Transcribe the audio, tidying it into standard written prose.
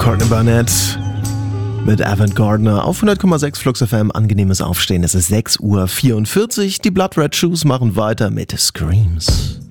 Courtney Barnett mit Avant Gardner auf 100,6 Flux FM. Angenehmes Aufstehen. Es ist 6:44 Uhr. Die Blood Red Shoes machen weiter mit Screams.